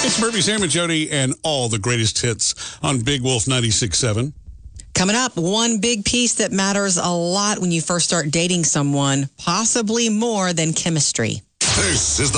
It's Murphy, Sam, and Jody, and all the greatest hits on Big Wolf 96.7. Coming up, one big piece that matters a lot when you first start dating someone, possibly more than chemistry. This is the